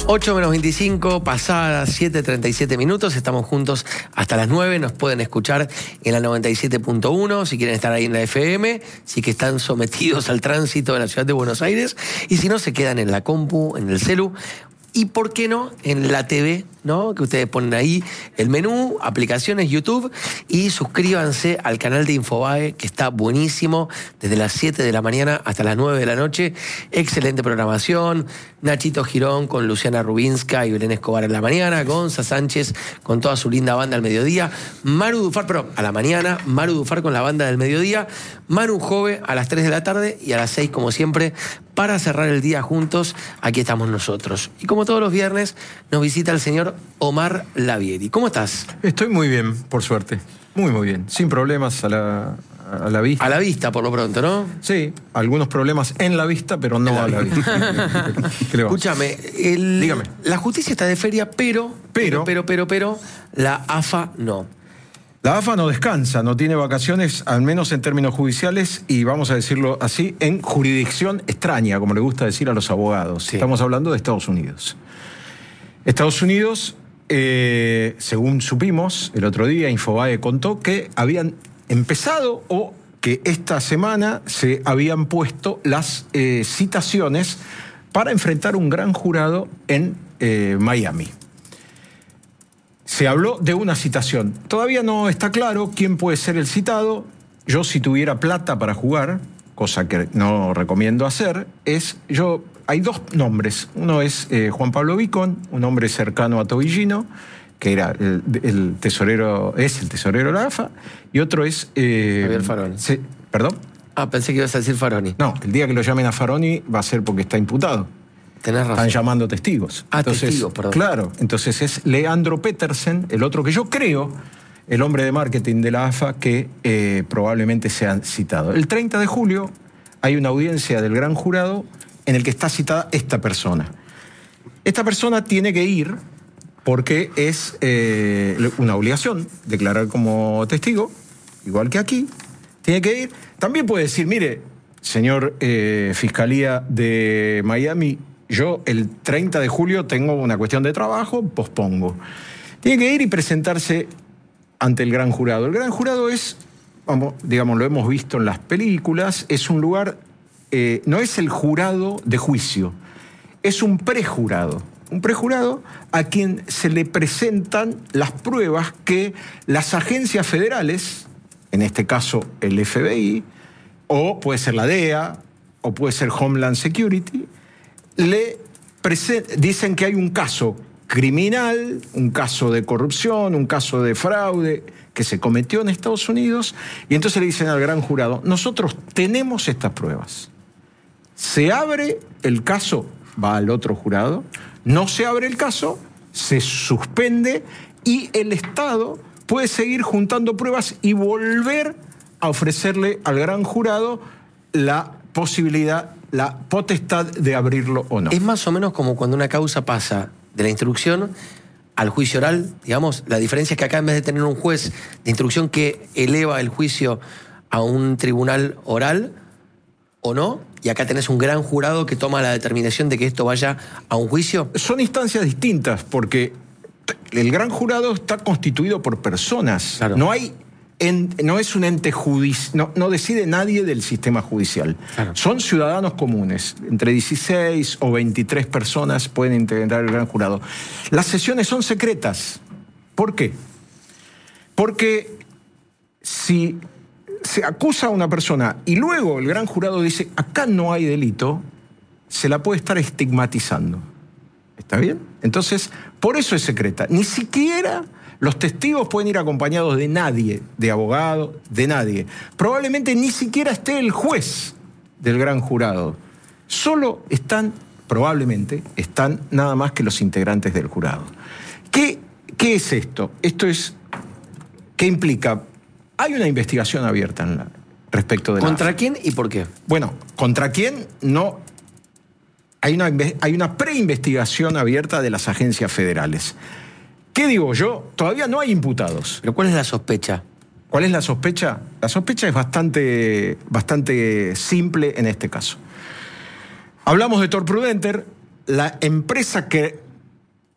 8 menos 25, pasadas 7:37 minutos. Estamos juntos hasta las 9. Nos pueden escuchar en la 97.1 si quieren estar ahí en la FM, si que están sometidos al tránsito de la ciudad de Buenos Aires. Y si no, se quedan en la compu, en el celu. Y por qué no, en la TV, ¿no? Que ustedes ponen ahí el menú, aplicaciones, YouTube, y suscríbanse al canal de Infobae, que está buenísimo, desde las 7 de la mañana hasta las 9 de la noche. Excelente programación. Nachito Girón con Luciana Rubinska y Belén Escobar en la mañana, Gonza Sánchez con toda su linda banda al mediodía, Maru Dufar, pero a la mañana, Maru Dufar con la banda del mediodía, Manu Jove a las 3 de la tarde y a las 6, como siempre, para cerrar el día juntos. Aquí estamos nosotros. Y como todos los viernes, nos visita el señor Omar Lavieri. ¿Cómo estás? Estoy muy bien, por suerte. Muy bien. Sin problemas a la vista. A la vista, por lo pronto, ¿no? Sí, algunos problemas en la vista, pero no a la vista. Escúchame, dígame. La justicia está de feria, pero la AFA no. La AFA no descansa, no tiene vacaciones, al menos en términos judiciales, y vamos a decirlo así, en jurisdicción extraña, como le gusta decir a los abogados. Sí. Estamos hablando de Estados Unidos. Estados Unidos, según supimos el otro día, Infobae contó que habían empezado o que esta semana se habían puesto las citaciones para enfrentar un gran jurado en Miami. Se habló de una citación. Todavía no está claro quién puede ser el citado. Yo, si tuviera plata para jugar, cosa que no recomiendo hacer, hay dos nombres. Uno es Juan Pablo Vicón, un hombre cercano a Tobillino, que era el tesorero de la AFA, y otro es... Javier Faroni. ¿Perdón? Pensé que ibas a decir Faroni. No, el día que lo llamen a Faroni va a ser porque está imputado. Tenés razón. Están llamando testigos. Testigos, perdón. Claro, entonces es Leandro Petersen, el otro que yo creo, el hombre de marketing de la AFA, que probablemente sea citado. El 30 de julio hay una audiencia del gran jurado en el que está citada esta persona. Esta persona tiene que ir porque es una obligación declarar como testigo, igual que aquí. Tiene que ir. También puede decir, mire, señor Fiscalía de Miami, yo el 30 de julio tengo una cuestión de trabajo, pospongo. Tiene que ir y presentarse ante el gran jurado. El gran jurado es, digamos, lo hemos visto en las películas, es un lugar, no es el jurado de juicio, es un prejurado. Un prejurado a quien se le presentan las pruebas que las agencias federales, en este caso el FBI, o puede ser la DEA, o puede ser Homeland Security, dicen que hay un caso criminal, un caso de corrupción, un caso de fraude que se cometió en Estados Unidos, y entonces le dicen al gran jurado, nosotros tenemos estas pruebas. Se abre el caso, va al otro jurado, no se abre el caso, se suspende, y el Estado puede seguir juntando pruebas y volver a ofrecerle al gran jurado la posibilidad, la potestad de abrirlo o no. Es más o menos como cuando una causa pasa de la instrucción al juicio oral, digamos. La diferencia es que acá, en vez de tener un juez de instrucción que eleva el juicio a un tribunal oral o no, y acá tenés un gran jurado que toma la determinación de que esto vaya a un juicio. Son instancias distintas, porque el gran jurado está constituido por personas. Claro. No es un ente judicial, no decide nadie del sistema judicial. Claro. Son ciudadanos comunes. Entre 16 o 23 personas pueden integrar el gran jurado. Las sesiones son secretas. ¿Por qué? Porque si se acusa a una persona y luego el gran jurado dice, acá no hay delito, se la puede estar estigmatizando. ¿Está bien? Entonces, por eso es secreta. Ni siquiera los testigos pueden ir acompañados de nadie, de abogado, de nadie. Probablemente ni siquiera esté el juez del gran jurado. Solo probablemente están nada más que los integrantes del jurado. ¿Qué es esto? ¿Qué implica? Hay una investigación abierta respecto de ¿Contra quién y por qué? Bueno, ¿contra quién? No. Hay una preinvestigación abierta de las agencias federales. ¿Qué digo yo? Todavía no hay imputados. ¿Pero cuál es la sospecha? ¿Cuál es la sospecha? La sospecha es bastante simple en este caso. Hablamos de Thor Prudenter, la empresa que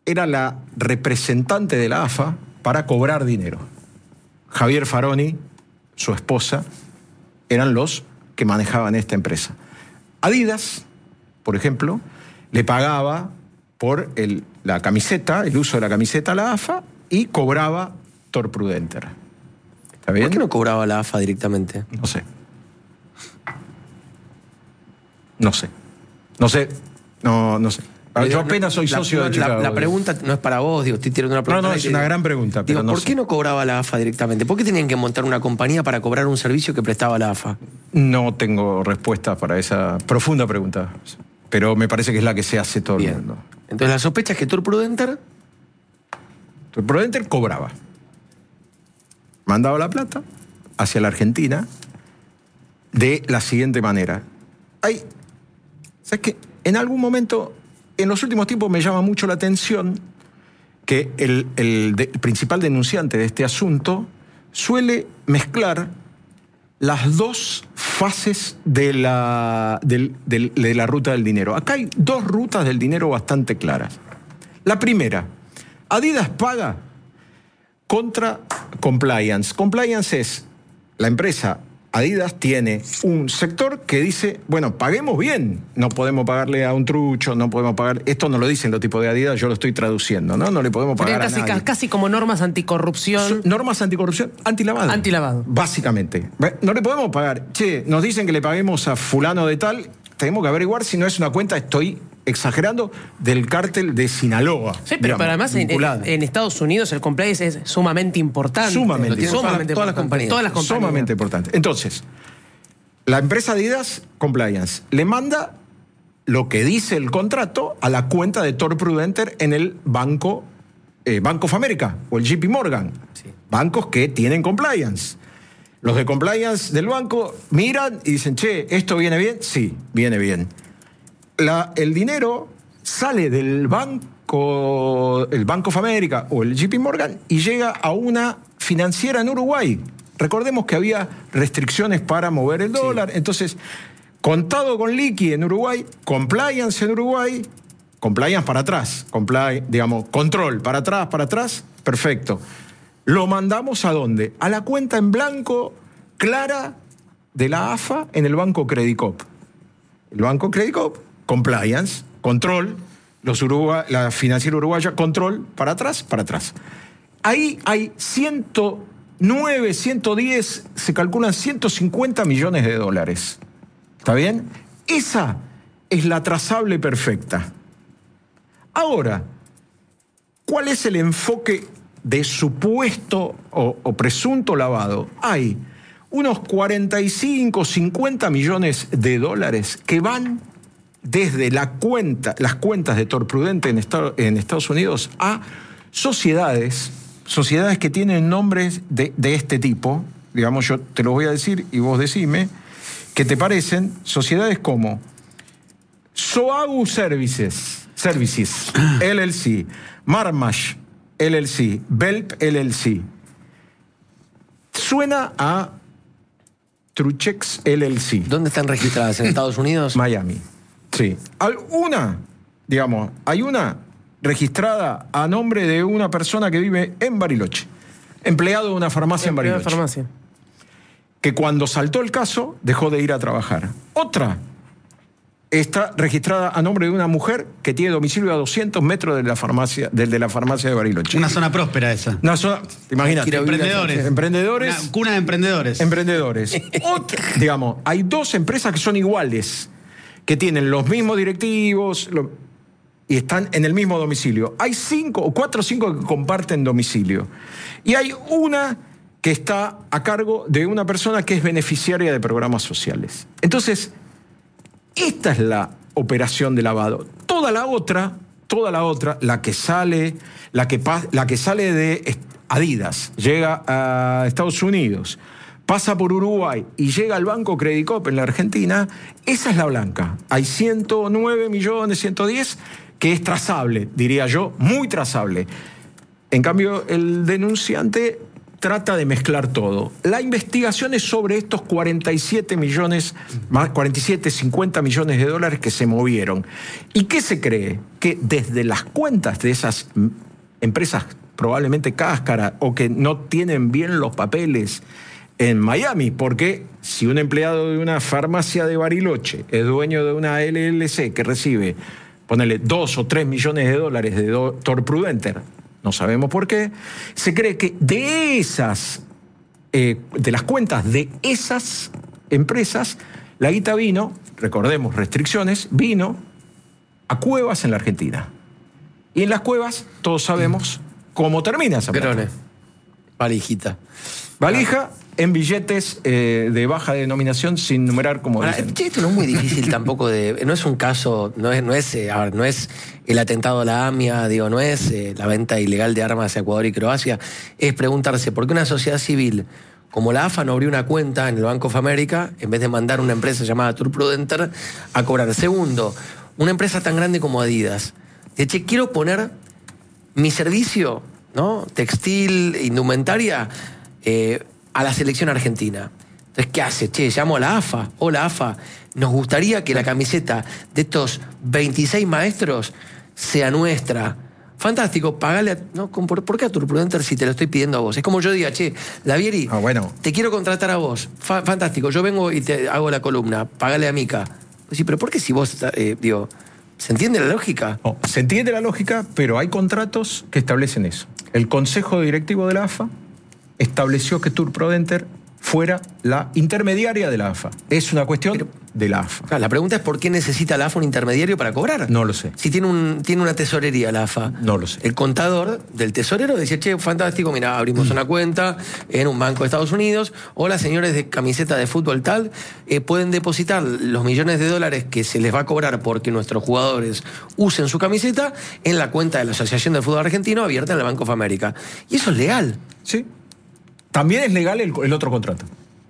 era la representante de la AFA para cobrar dinero. Javier Faroni, su esposa, eran los que manejaban esta empresa. Adidas, por ejemplo, le pagaba por la camiseta, el uso de la camiseta a la AFA y cobraba Thor Prudenter. ¿Está bien? ¿Por qué no cobraba la AFA directamente? No sé. No sé. Yo apenas soy socio de Chicago. La pregunta no es para vos, digo, estoy tirando una pregunta. No, es una gran pregunta. Pero ¿por qué no cobraba la AFA directamente? ¿Por qué tenían que montar una compañía para cobrar un servicio que prestaba la AFA? No tengo respuesta para esa profunda pregunta. Pero me parece que es la que se hace todo el mundo. Entonces, la sospecha es que Thor Prudenter cobraba. Mandaba la plata hacia la Argentina de la siguiente manera. ¿Sabes qué? En algún momento, en los últimos tiempos, me llama mucho la atención que el principal denunciante de este asunto suele mezclar las dos fases de la ruta del dinero. Acá hay dos rutas del dinero bastante claras. La primera, Adidas paga contra compliance. Compliance es la empresa. Adidas tiene un sector que dice, bueno, paguemos bien. No podemos pagarle a un trucho, no podemos pagar... Esto no lo dicen los tipos de Adidas, yo lo estoy traduciendo, ¿no? No le podemos pagar a nadie. Casi como normas anticorrupción. Normas anticorrupción, antilavado. Antilavado. Básicamente. No le podemos pagar. Che, nos dicen que le paguemos a fulano de tal, tenemos que averiguar si no es una cuenta, estoy exagerando, del cártel de Sinaloa. Sí, pero además en Estados Unidos el compliance es sumamente importante. Sumamente importante. Todas las compañías. Sumamente importante. Entonces, la empresa Adidas, compliance, le manda lo que dice el contrato a la cuenta de Thor Prudenter en el Bank of America o el JP Morgan. Sí. Bancos que tienen compliance. Los de compliance del banco miran y dicen, che, ¿esto viene bien? Sí, viene bien. El dinero sale del banco, el Bank of America o el JP Morgan y llega a una financiera en Uruguay. Recordemos que había restricciones para mover el dólar. Sí. Entonces, contado con liqui en Uruguay, compliance en Uruguay, compliance para atrás, control para atrás, perfecto. ¿Lo mandamos a dónde? A la cuenta en blanco clara de la AFA en el Banco Credicop. El Banco Credicop, compliance, control, la financiera uruguaya, control, para atrás. Ahí hay 109, 110, se calculan 150 millones de dólares. ¿Está bien? Esa es la trazable perfecta. Ahora, ¿cuál es el enfoque de supuesto o presunto lavado? Hay unos 45, 50 millones de dólares que van desde las cuentas de Thor Prudenter en Estados Unidos a sociedades que tienen nombres de este tipo. Digamos, yo te los voy a decir y vos decime qué te parecen. Sociedades como Soagu Services LLC, Marmash LLC, Belp LLC. Suena a Truchex LLC. ¿Dónde están registradas? ¿En Estados Unidos? Miami. Sí. Hay una registrada a nombre de una persona que vive en Bariloche, empleado de una farmacia en Bariloche. Que cuando saltó el caso dejó de ir a trabajar. Otra está registrada a nombre de una mujer que tiene domicilio a 200 metros de la farmacia de Bariloche. Una zona próspera esa. Una zona, imagínate. Emprendedores. Una cuna de emprendedores. Hay dos empresas que son iguales, que tienen los mismos directivos y están en el mismo domicilio. Hay 4 o 5 que comparten domicilio. Y hay una que está a cargo de una persona que es beneficiaria de programas sociales. Entonces, esta es la operación de lavado. Toda la otra, la que sale de Adidas, llega a Estados Unidos, pasa por Uruguay y llega al Banco Credicop en la Argentina, esa es la blanca. Hay 109 millones, 110, que es trazable, diría yo, muy trazable. En cambio, el denunciante trata de mezclar todo. La investigación es sobre estos 47 millones, más 47, 50 millones de dólares que se movieron. ¿Y qué se cree? Que desde las cuentas de esas empresas probablemente cáscara o que no tienen bien los papeles en Miami, porque si un empleado de una farmacia de Bariloche es dueño de una LLC que recibe, ponele 2 o 3 millones de dólares de Dr. Prudenter, no sabemos por qué, se cree que de esas, de las cuentas de esas empresas, la guita vino, recordemos restricciones, vino a cuevas en la Argentina. Y en las cuevas todos sabemos cómo termina esa plata. Grone. Valijita. Valija en billetes de baja denominación sin numerar, como Ahora, dicen. esto no es muy difícil tampoco de... No es un caso, no es el atentado a la AMIA, digo, no es la venta ilegal de armas a Ecuador y Croacia. Es preguntarse por qué una sociedad civil como la AFA no abrió una cuenta en el Bank of America en vez de mandar una empresa llamada Tour Prudenter a cobrar. Segundo, una empresa tan grande como Adidas. De che, quiero poner mi servicio, ¿no? Textil, indumentaria, a la selección argentina. Entonces, ¿qué hace? Che, llamo a la AFA. Hola, AFA. Nos gustaría que la camiseta de estos 26 maestros sea nuestra. Fantástico, pagale ¿no? ¿Por qué a Tour Prudenter si te lo estoy pidiendo a vos? Es como yo diga, che, Lavieri, bueno. te quiero contratar a vos. Fantástico, yo vengo y te hago la columna. Pagale a Mica. Sí, pero ¿por qué si vos, digo, ¿se entiende la lógica? No, se entiende la lógica, pero hay contratos que establecen eso. El Consejo Directivo de la AFA estableció que Tour Prudenter fuera la intermediaria de la AFA. Es una cuestión de la AFA. Claro, la pregunta es ¿por qué necesita la AFA un intermediario para cobrar? No lo sé. Si tiene una tesorería la AFA. No lo sé. El contador del tesorero decía, che, fantástico, mira, abrimos una cuenta en un banco de Estados Unidos. Hola, señores de camiseta de fútbol tal, pueden depositar los millones de dólares que se les va a cobrar porque nuestros jugadores usen su camiseta en la cuenta de la Asociación del Fútbol Argentino abierta en el Bank of America. Y eso es legal. Sí. También es legal el otro contrato.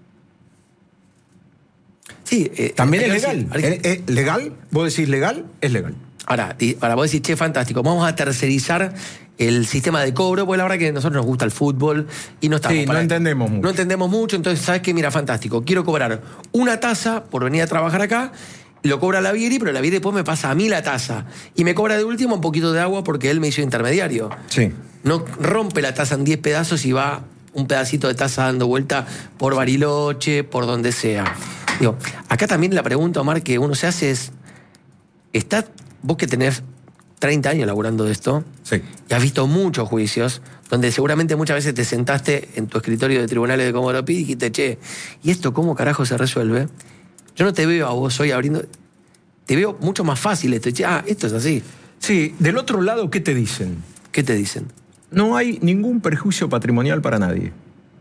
Sí, también es legal. ¿Legal? ¿Vos decís legal? Es legal. Ahora vos decís, che, fantástico, vamos a tercerizar el sistema de cobro, porque la verdad que a nosotros nos gusta el fútbol y no estamos no entendemos mucho. No entendemos mucho, entonces, ¿sabes qué? Mira, fantástico, quiero cobrar una tasa por venir a trabajar acá, lo cobra Lavieri, pero Lavieri después me pasa a mí la tasa y me cobra de último un poquito de agua porque él me hizo intermediario. Sí. No rompe la tasa en 10 pedazos y va un pedacito de taza dando vuelta por Bariloche, por donde sea. Digo, acá también la pregunta, Omar, que uno se hace es, vos que tenés 30 años laburando de esto, sí, y has visto muchos juicios, donde seguramente muchas veces te sentaste en tu escritorio de tribunales de Comodoro Pi y dijiste, che, ¿y esto cómo carajo se resuelve? Yo no te veo a vos hoy abriendo, te veo mucho más fácil esto. Che, esto es así. Sí, del otro lado, ¿qué te dicen? ¿Qué te dicen? No hay ningún perjuicio patrimonial para nadie.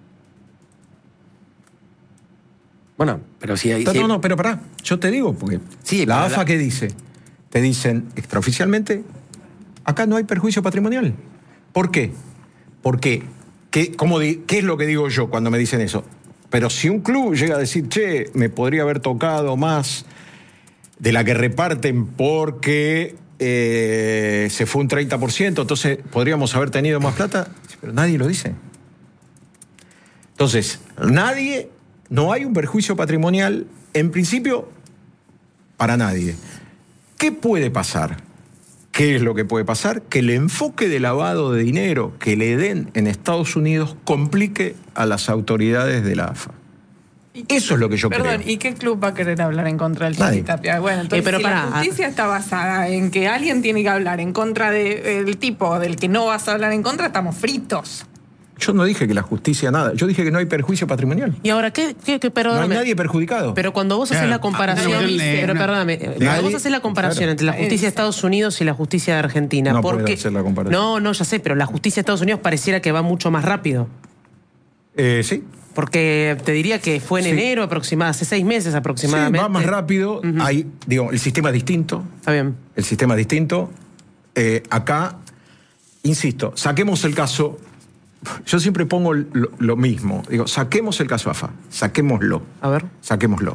Bueno, pero si hay... No, pero pará, yo te digo, porque sí, la AFA, ¿qué dice? Te dicen extraoficialmente, acá no hay perjuicio patrimonial. ¿Por qué? Porque, ¿qué es lo que digo yo cuando me dicen eso? Pero si un club llega a decir, che, me podría haber tocado más de la que reparten porque se fue un 30%, entonces podríamos haber tenido más plata, pero nadie lo dice. Entonces, no hay un perjuicio patrimonial, en principio, para nadie. ¿Qué puede pasar? ¿Qué es lo que puede pasar? Que el enfoque de lavado de dinero que le den en Estados Unidos complique a las autoridades de la AFA. Eso es lo que yo creo. Perdón, ¿y qué club va a querer hablar en contra del Nadie. Chiqui Tapia? Bueno, entonces pero si la justicia está basada en que alguien tiene que hablar en contra del tipo del que no vas a hablar en contra, estamos fritos. Yo no dije que la justicia nada, yo dije que no hay perjuicio patrimonial. Y ahora, perdóname, no hay nadie perjudicado. Pero cuando vos haces la comparación, cuando vos haces la comparación entre la justicia de Estados Unidos y la justicia de Argentina, No porque puedo hacer la comparación. no, ya sé, pero la justicia de Estados Unidos pareciera que va mucho más rápido. Sí. Porque te diría que fue en enero hace 6 meses aproximadamente. Sí, va más rápido. El sistema es distinto. Está bien. El sistema es distinto. Acá, insisto, saquemos el caso. Yo siempre pongo lo mismo. Digo, saquemos el caso AFA. Saquémoslo. A ver. Saquémoslo.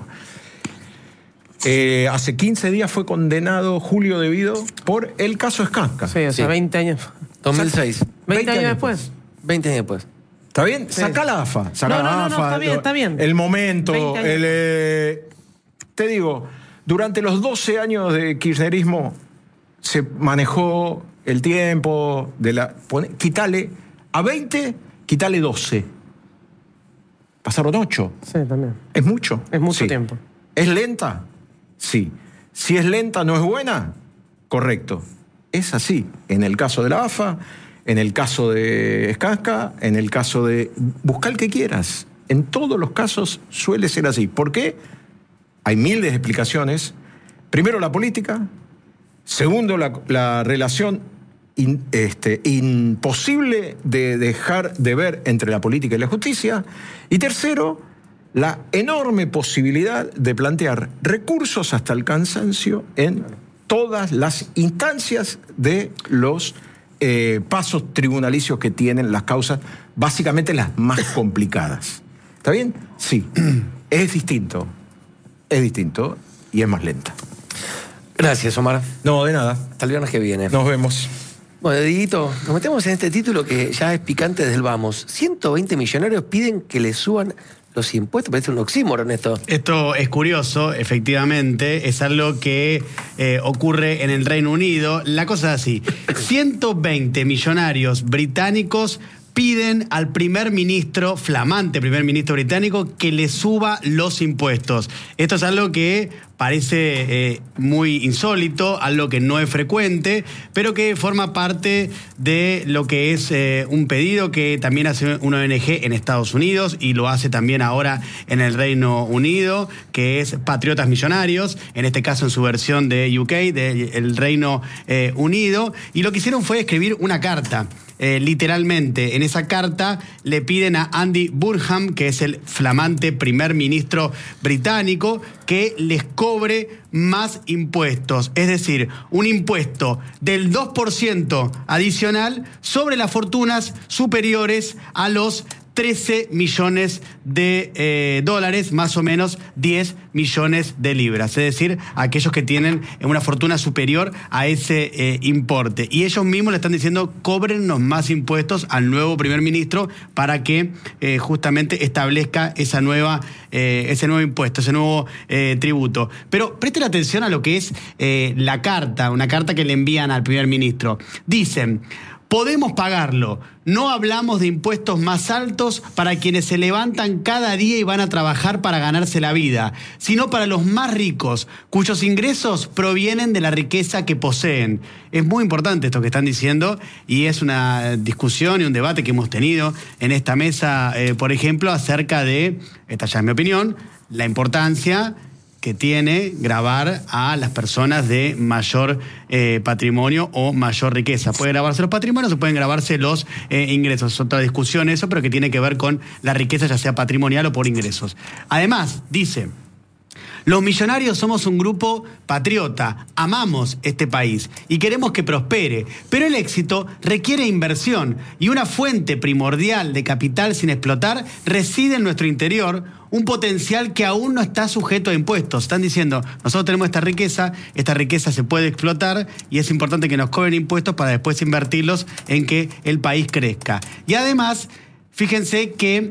Hace 15 días fue condenado Julio Devido por el caso Skanska. Sí, o sea, 20 años. 2006. 20 años después. 20 años después. ¿Está bien? Sí. Sacá la AFA. Sacá No, la no, AFA. está bien. El momento. 20 años. Te digo, durante los 12 años de kirchnerismo se manejó el tiempo de quitale a 20, quitale 12. Pasaron 8. Sí, también. ¿Es mucho? Es mucho Sí. tiempo. ¿Es lenta? Sí. Si es lenta, ¿no es buena? Correcto. Es así. En el caso de la AFA, en el caso de Skanska, en el caso de... Busca el que quieras. En todos los casos suele ser así. ¿Por qué? Hay miles de explicaciones. Primero, la política. Segundo, la relación imposible de dejar de ver entre la política y la justicia. Y tercero, la enorme posibilidad de plantear recursos hasta el cansancio en todas las instancias de los pasos tribunalicios que tienen las causas, básicamente las más complicadas. ¿Está bien? Sí. Es distinto y es más lenta. Gracias, Omar. No, de nada. Hasta el viernes que viene. Nos vemos. Bueno, Dieguito, nos metemos en este título que ya es picante desde el vamos. 120 millonarios piden que le suban los impuestos. Parece un oxímoron esto. Esto es curioso, efectivamente, es algo que ocurre en el Reino Unido. La cosa es así, 120 millonarios británicos piden al flamante primer ministro británico, que le suba los impuestos. Esto es algo que parece muy insólito, algo que no es frecuente, pero que forma parte de lo que es un pedido que también hace una ONG en Estados Unidos y lo hace también ahora en el Reino Unido, que es Patriotas Millonarios, en este caso en su versión de UK, del Reino Unido, y lo que hicieron fue escribir una carta. Literalmente, en esa carta le piden a Andy Burnham, que es el flamante primer ministro británico, que les cobre más impuestos, es decir, un impuesto del 2% adicional sobre las fortunas superiores a los 13 millones de dólares, más o menos 10 millones de libras. Es decir, aquellos que tienen una fortuna superior a ese importe. Y ellos mismos le están diciendo, cóbrennos más impuestos al nuevo primer ministro para que justamente establezca ese nuevo impuesto, ese nuevo tributo. Pero presten atención a lo que es la carta, una carta que le envían al primer ministro. Dicen: podemos pagarlo. No hablamos de impuestos más altos para quienes se levantan cada día y van a trabajar para ganarse la vida, sino para los más ricos, cuyos ingresos provienen de la riqueza que poseen. Es muy importante esto que están diciendo y es una discusión y un debate que hemos tenido en esta mesa, por ejemplo, acerca de, esta ya es mi opinión, la importancia que tiene gravar a las personas de mayor patrimonio o mayor riqueza. Pueden grabarse los patrimonios o pueden grabarse los ingresos. Es otra discusión eso, pero que tiene que ver con la riqueza, ya sea patrimonial o por ingresos. Además, dice: los millonarios somos un grupo patriota, amamos este país y queremos que prospere, pero el éxito requiere inversión y una fuente primordial de capital sin explotar reside en nuestro interior, un potencial que aún no está sujeto a impuestos. Están diciendo, nosotros tenemos esta riqueza se puede explotar y es importante que nos cobren impuestos para después invertirlos en que el país crezca. Y además, fíjense que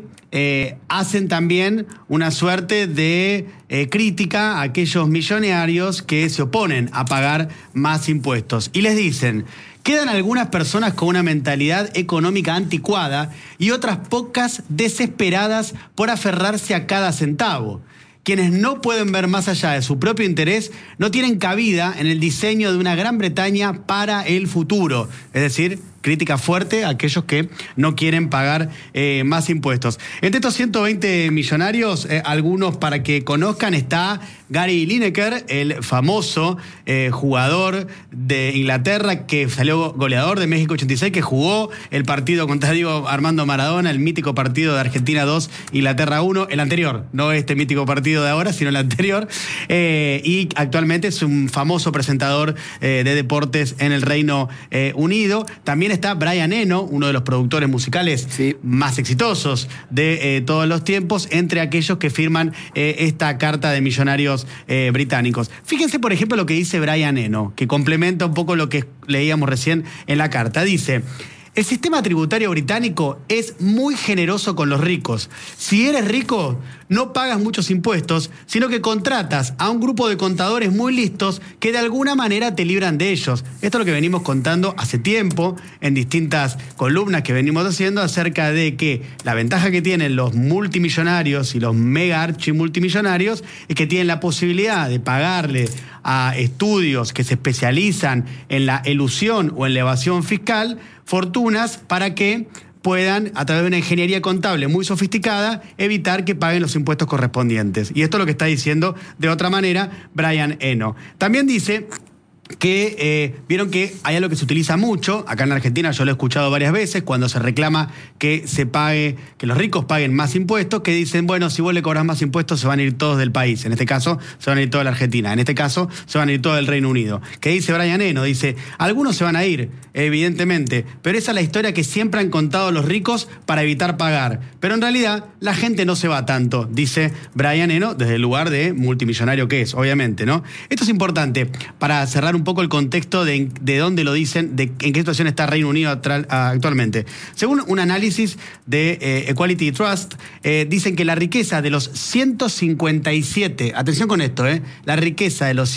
hacen también una suerte de crítica a aquellos millonarios que se oponen a pagar más impuestos. Y les dicen: quedan algunas personas con una mentalidad económica anticuada y otras pocas desesperadas por aferrarse a cada centavo. Quienes no pueden ver más allá de su propio interés no tienen cabida en el diseño de una Gran Bretaña para el futuro. Es decir, crítica fuerte a aquellos que no quieren pagar más impuestos. Entre estos 120 millonarios, algunos para que conozcan, está Gary Lineker, el famoso jugador de Inglaterra que salió goleador de México 86, que jugó el partido contra Diego Armando Maradona, el mítico partido de Argentina 2, Inglaterra 1, el anterior, no este mítico partido de ahora, sino el anterior, y actualmente es un famoso presentador de deportes en el Reino Unido. También está Brian Eno, uno de los productores musicales más exitosos de todos los tiempos, entre aquellos que firman esta carta de millonarios británicos. Fíjense, por ejemplo, lo que dice Brian Eno, que complementa un poco lo que leíamos recién en la carta. Dice: El sistema tributario británico es muy generoso con los ricos. Si eres rico, no pagas muchos impuestos, sino que contratas a un grupo de contadores muy listos que de alguna manera te libran de ellos. Esto es lo que venimos contando hace tiempo en distintas columnas que venimos haciendo acerca de que la ventaja que tienen los multimillonarios y los mega archimultimillonarios es que tienen la posibilidad de pagarle a estudios que se especializan en la elusión o en la evasión fiscal fortunas para que puedan, a través de una ingeniería contable muy sofisticada, evitar que paguen los impuestos correspondientes. Y esto es lo que está diciendo de otra manera Brian Eno. También dice que vieron que hay algo que se utiliza mucho, acá en Argentina yo lo he escuchado varias veces, cuando se reclama que se pague, que los ricos paguen más impuestos, que dicen, bueno, si vos le cobras más impuestos se van a ir todos del país, en este caso se van a ir toda la Argentina, en este caso se van a ir todo del Reino Unido. ¿Qué dice Brian Eno? Dice, algunos se van a ir, evidentemente, pero esa es la historia que siempre han contado los ricos para evitar pagar, pero en realidad la gente no se va tanto, dice Brian Eno, desde el lugar de multimillonario que es, obviamente, ¿no? Esto es importante para cerrar un poco el contexto de dónde lo dicen, de en qué situación está Reino Unido actualmente. Según un análisis de Equality Trust, dicen que la riqueza de los 157, atención con esto, la riqueza de los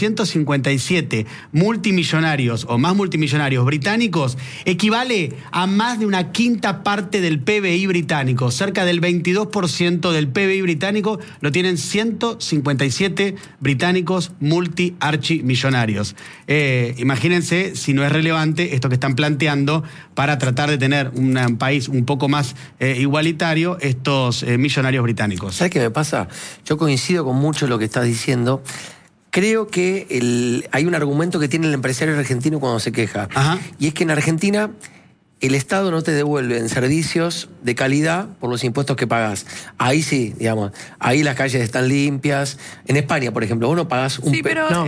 157 multimillonarios o más multimillonarios británicos equivale a más de una quinta parte del PBI británico. Cerca del 22% del PBI británico lo tienen 157 británicos multi-archimillonarios. Imagínense si no es relevante esto que están planteando para tratar de tener un país un poco más igualitario, estos millonarios británicos. ¿Sabes qué me pasa? Yo coincido con mucho lo que estás diciendo. Creo que hay un argumento que tiene el empresario argentino cuando se queja. Ajá. Y es que en Argentina el Estado no te devuelve en servicios de calidad por los impuestos que pagás. Ahí sí, digamos, ahí las calles están limpias. En España, por ejemplo, vos no pagás un peso.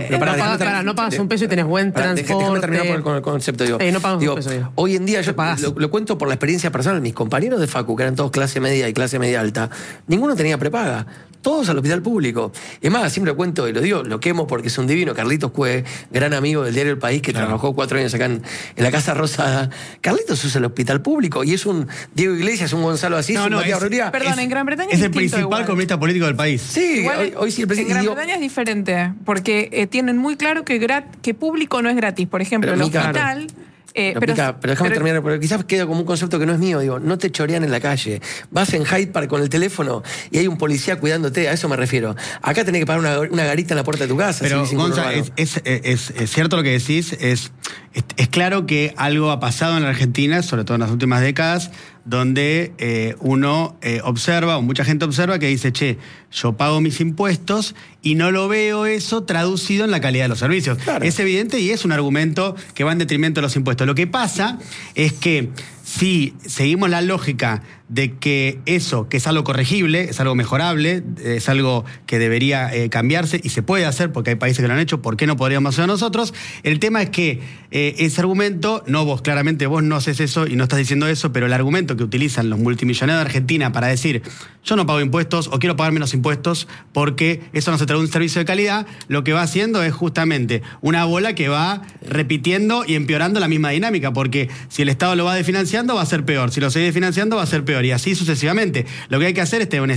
No pagas un peso y tenés buen transporte. Déjame terminar con el concepto. Digo, no pagas un peso. Hoy en día, yo lo cuento por la experiencia personal, mis compañeros de facu, que eran todos clase media y clase media alta, ninguno tenía prepaga. Todos al hospital público. Es más, siempre cuento, y lo digo, lo quemo porque es un divino. Carlitos Cue, gran amigo del diario El País, que trabajó 4 años acá en la Casa Rosada. Carlitos usa el hospital público y es un Diego Iglesias, un Gonzalo Asís, un Matías Rodríguez. Perdón, en Gran Bretaña es el principal comunista político del país. Sí, igual, hoy sí el presidente. En Gran Bretaña es diferente, porque tienen muy claro que público no es gratis. Por ejemplo, el hospital... pero déjame terminar, porque quizás queda como un concepto que no es mío. Digo, no te chorean en la calle. Vas en Hyde Park con el teléfono y hay un policía cuidándote, a eso me refiero. Acá tenés que pagar una garita en la puerta de tu casa. Pero, Gonza, es cierto lo que decís, es claro que algo ha pasado en la Argentina, sobre todo en las últimas décadas, donde uno observa, o mucha gente observa, que dice, che, yo pago mis impuestos y no lo veo eso traducido en la calidad de los servicios. Claro. Es evidente y es un argumento que va en detrimento de los impuestos. Lo que pasa es que si seguimos la lógica de que eso, que es algo corregible, es algo mejorable, es algo que debería cambiarse y se puede hacer porque hay países que lo han hecho, ¿por qué no podríamos hacer nosotros? El tema es que ese argumento, no vos, claramente vos no haces eso y no estás diciendo eso, pero el argumento que utilizan los multimillonarios de Argentina para decir, yo no pago impuestos o quiero pagar menos impuestos porque eso no se trae un servicio de calidad, lo que va haciendo es justamente una bola que va repitiendo y empeorando la misma dinámica, porque si el Estado lo va desfinanciando va a ser peor, si lo sigue financiando va a ser peor y así sucesivamente. Lo que hay que hacer es tener un